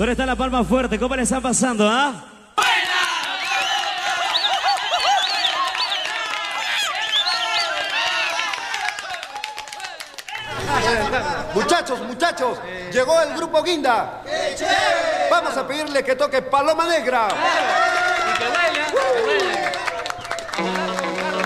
¿Dónde está la palma fuerte? ¿Cómo le está pasando, ah? Muchachos, llegó el grupo Guinda. Vamos a pedirle que toque Paloma Negra. Y que baila, que baila.